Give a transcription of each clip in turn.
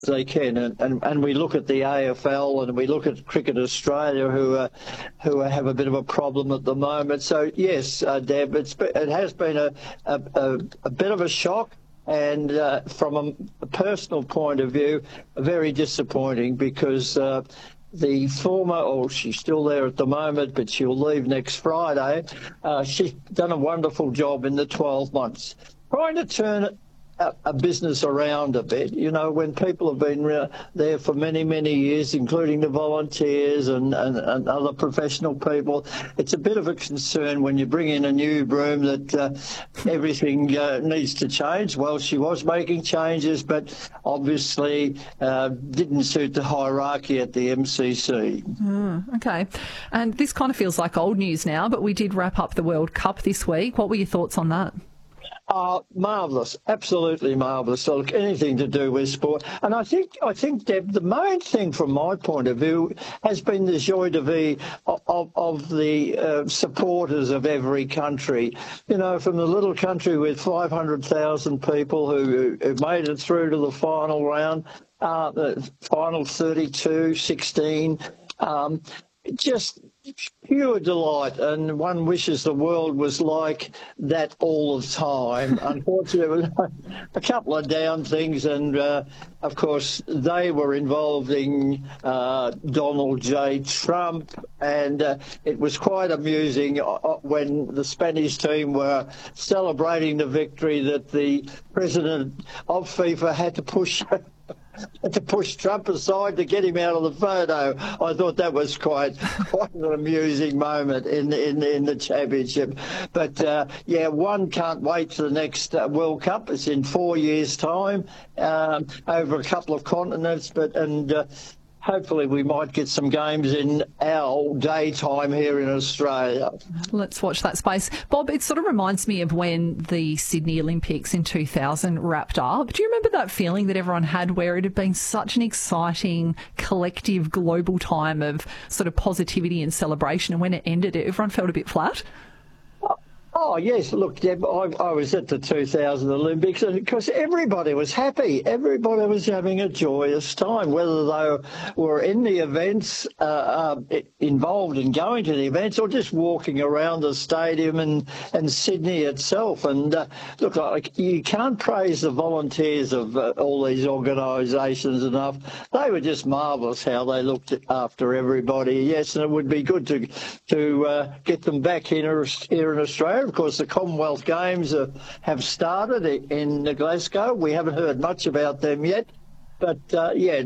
they can, and we look at the AFL and we look at Cricket Australia, who have a bit of a problem at the moment. So yes, Deb, it has been a bit of a shock, and from a personal point of view, very disappointing, because the former, or she's still there at the moment, but she'll leave next Friday. She's done a wonderful job in the 12 months trying to turn a business around a bit. You know, when people have been there for many, many years, including the volunteers and other professional people, it's a bit of a concern when you bring in a new broom that everything needs to change. Well, she was making changes, but obviously didn't suit the hierarchy at the MCC. Okay. And this kind of feels like old news now, but we did wrap up the World Cup this week. What were your thoughts on that? Marvellous, absolutely marvellous. So look, anything to do with sport. And I think, Deb, the main thing from my point of view has been the joie de vivre of the supporters of every country. You know, from the little country with 500,000 people who made it through to the final round, the final 32, 16, just pure delight, and one wishes the world was like that all the time. Unfortunately, a couple of down things, and of course they were involving Donald J. Trump, and it was quite amusing when the Spanish team were celebrating the victory that the president of FIFA had to push Trump aside to get him out of the photo. I thought that was quite an amusing moment in the championship. But yeah, one can't wait for the next World Cup. It's in 4 years' time, over a couple of continents. Hopefully we might get some games in our daytime here in Australia. Let's watch that space. Bob, it sort of reminds me of when the Sydney Olympics in 2000 wrapped up. Do you remember that feeling that everyone had where it had been such an exciting, collective, global time of sort of positivity and celebration, and when it ended, everyone felt a bit flat? Oh, yes. Look, Deb, I was at the 2000 Olympics, and because everybody was happy. Everybody was having a joyous time, whether they were in the events, involved in going to the events, or just walking around the stadium and Sydney itself. And look, like, you can't praise the volunteers of all these organisations enough. They were just marvellous how they looked after everybody. Yes, and it would be good to get them back here in Australia. Of course, the Commonwealth Games have started in Glasgow. We haven't heard much about them yet. But, they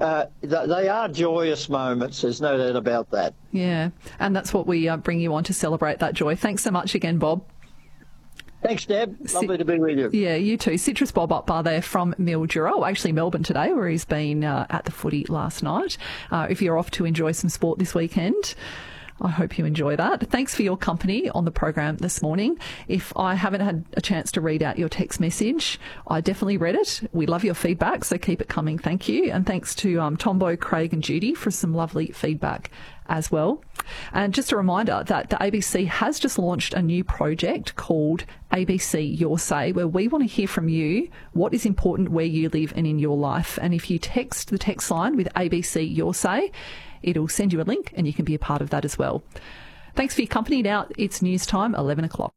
are joyous moments. There's no doubt about that. Yeah, and that's what we bring you on to celebrate that joy. Thanks so much again, Bob. Thanks, Deb. Lovely to be with you. Yeah, you too. Citrus Bob up bar there from Mildura. Oh, actually Melbourne today, where he's been at the footy last night. If you're off to enjoy some sport this weekend, I hope you enjoy that. Thanks for your company on the program this morning. If I haven't had a chance to read out your text message, I definitely read it. We love your feedback, so keep it coming. Thank you. And thanks to Tombo, Craig and Judy for some lovely feedback as well. And just a reminder that the ABC has just launched a new project called ABC Your Say, where we want to hear from you what is important where you live and in your life. And if you text the text line with ABC Your Say, it'll send you a link and you can be a part of that as well. Thanks for your company. Now it's news time, 11 o'clock.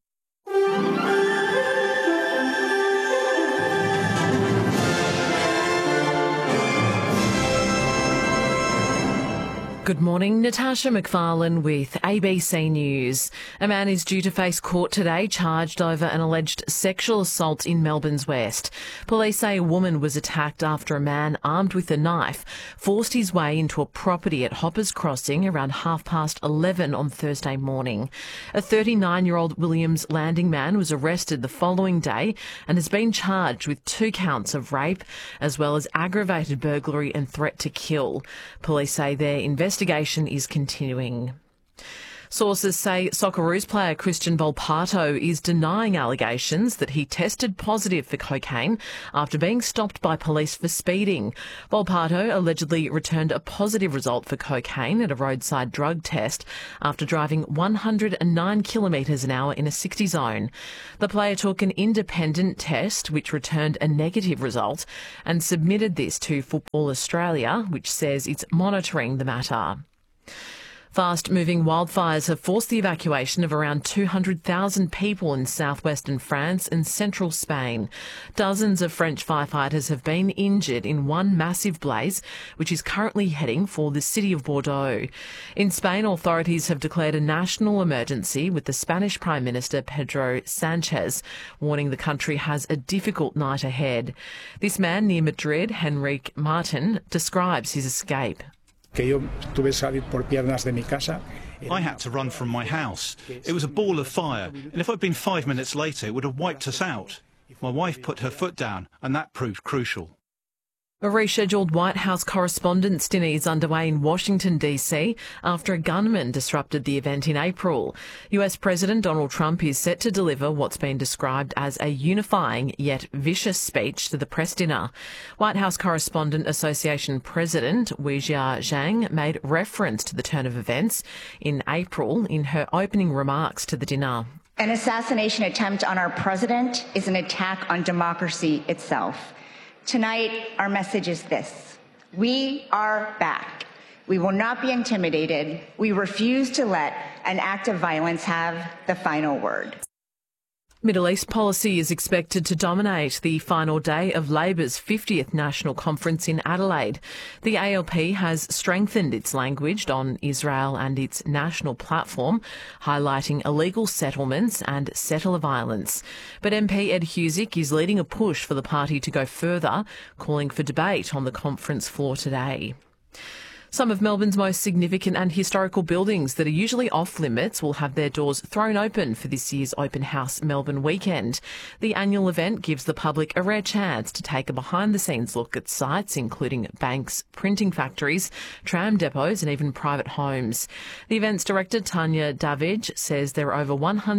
Good morning, Natasha McFarlane with ABC News. A man is due to face court today charged over an alleged sexual assault in Melbourne's West. Police say a woman was attacked after a man armed with a knife forced his way into a property at Hoppers Crossing around 11:30 on Thursday morning. A 39-year-old Williams Landing man was arrested the following day and has been charged with 2 counts of rape as well as aggravated burglary and threat to kill. Police say their investigation is continuing. Sources say Socceroos player Christian Volpato is denying allegations that he tested positive for cocaine after being stopped by police for speeding. Volpato allegedly returned a positive result for cocaine at a roadside drug test after driving 109 kilometres an hour in a 60 zone. The player took an independent test which returned a negative result and submitted this to Football Australia, which says it's monitoring the matter. Fast-moving wildfires have forced the evacuation of around 200,000 people in southwestern France and central Spain. Dozens of French firefighters have been injured in one massive blaze, which is currently heading for the city of Bordeaux. In Spain, authorities have declared a national emergency, with the Spanish Prime Minister Pedro Sanchez warning the country has a difficult night ahead. This man near Madrid, Henrique Martin, describes his escape. I had to run from my house. It was a ball of fire, and if I'd been 5 minutes later, it would have wiped us out. My wife put her foot down, and that proved crucial. A rescheduled White House Correspondents' Dinner is underway in Washington, D.C. after a gunman disrupted the event in April. US President Donald Trump is set to deliver what's been described as a unifying yet vicious speech to the press dinner. White House Correspondent Association President Weijia Zhang made reference to the turn of events in April in her opening remarks to the dinner. An assassination attempt on our president is an attack on democracy itself. Tonight, our message is this: we are back. We will not be intimidated. We refuse to let an act of violence have the final word. Middle East policy is expected to dominate the final day of Labor's 50th National Conference in Adelaide. The ALP has strengthened its language on Israel and its national platform, highlighting illegal settlements and settler violence. But MP Ed Husic is leading a push for the party to go further, calling for debate on the conference floor today. Some of Melbourne's most significant and historical buildings that are usually off limits will have their doors thrown open for this year's Open House Melbourne weekend. The annual event gives the public a rare chance to take a behind-the-scenes look at sites including banks, printing factories, tram depots and even private homes. The event's director, Tanya Davidge, says there are over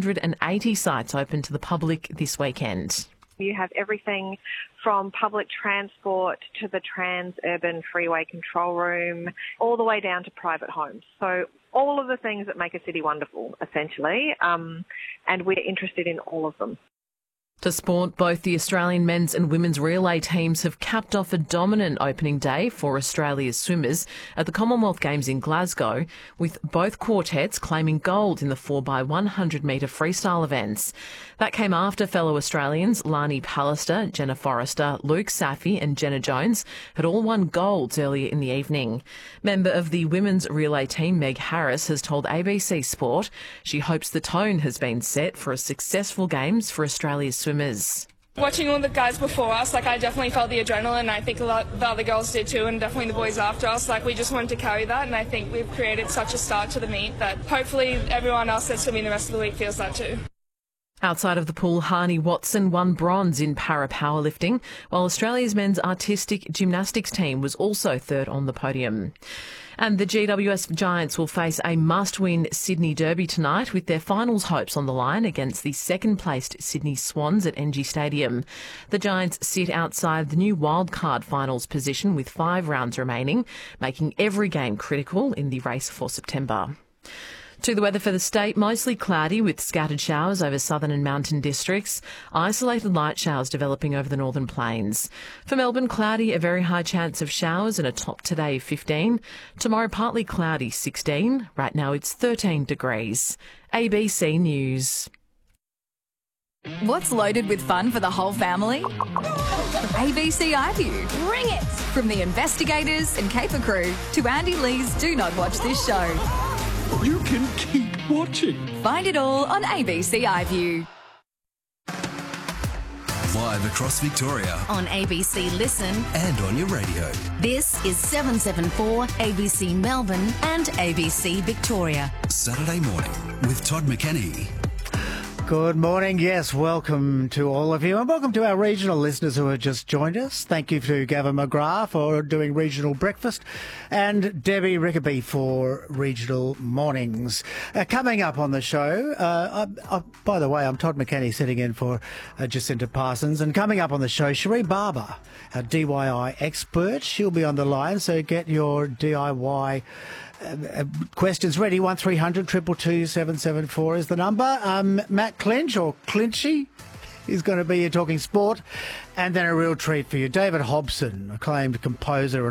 180 sites open to the public this weekend. You have everything from public transport to the Trans-Urban Freeway Control Room, all the way down to private homes. So all of the things that make a city wonderful, essentially, and we're interested in all of them. To sport, both the Australian men's and women's relay teams have capped off a dominant opening day for Australia's swimmers at the Commonwealth Games in Glasgow, with both quartets claiming gold in the 4x100 metre freestyle events. That came after fellow Australians Lani Pallister, Jenna Forrester, Luke Safi and Jenna Jones had all won golds earlier in the evening. Member of the women's relay team, Meg Harris, has told ABC Sport she hopes the tone has been set for a successful Games for Australia's swimmers. Watching all the guys before us, I definitely felt the adrenaline. I think a lot the other girls did too, and definitely the boys after us. We just wanted to carry that, and I think we've created such a start to the meet that hopefully everyone else that's swimming the rest of the week feels that too. Outside of the pool, Harney Watson won bronze in para powerlifting, while Australia's men's artistic gymnastics team was also third on the podium. And the GWS Giants will face a must-win Sydney Derby tonight, with their finals hopes on the line against the second-placed Sydney Swans at NG Stadium. The Giants sit outside the new wildcard finals position with 5 rounds remaining, making every game critical in the race for September. To the weather for the state, mostly cloudy with scattered showers over southern and mountain districts, isolated light showers developing over the northern plains. For Melbourne, cloudy, a very high chance of showers and a top today of 15. Tomorrow, partly cloudy, 16. Right now it's 13 degrees. ABC News. What's loaded with fun for the whole family? ABC iView. Bring it! From the investigators and caper crew to Andy Lee's Do Not Watch This Show. You can keep watching. Find it all on ABC iView. Live across Victoria. On ABC Listen. And on your radio. This is 774 ABC Melbourne and ABC Victoria. Saturday morning with Todd McKenney. Good morning. Yes, welcome to all of you, and welcome to our regional listeners who have just joined us. Thank you to Gavin McGrath for doing regional breakfast, and Debbie Rickaby for regional mornings. Coming up on the show, by the way, I'm Todd McKenney sitting in for Jacinta Parsons, and coming up on the show, Cherie Barber, our DIY expert. She'll be on the line, so get your DIY questions ready. 1300 222 774 is the number. Matt Clinch, or Clinchy, is going to be here talking sport. And then a real treat for you, David Hobson, acclaimed composer and